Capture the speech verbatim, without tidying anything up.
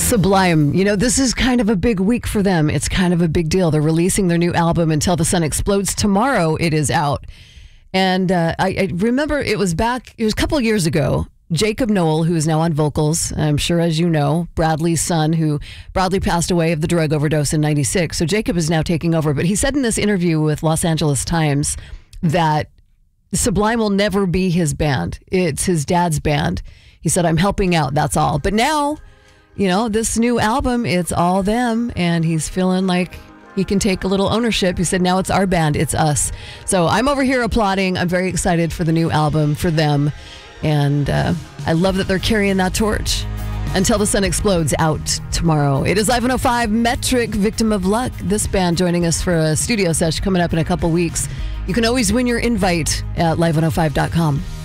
Sublime. You know, this is kind of a big week for them. It's kind of a big deal. They're releasing their new album, Until the Sun Explodes. Tomorrow it is out. And uh, I, I remember it was back, it was a couple of years ago. Jacob Noel, who is now on vocals, I'm sure as you know, Bradley's son, who Bradley passed away of the drug overdose in ninety-six. So Jacob is now taking over. But he said in this interview with Los Angeles Times that Sublime will never be his band. It's his dad's band. He said, I'm helping out, that's all. But now, you know, this new album, it's all them. And he's feeling like he can take a little ownership. He said, now it's our band, it's us. So I'm over here applauding. I'm very excited for the new album, for them. And uh, I love that they're carrying that torch. Until the Sun Explodes, out tomorrow. It is Live one oh five, Metric, Victim of Luck. This band joining us for a studio session coming up in a couple weeks. You can always win your invite at live one oh five dot com.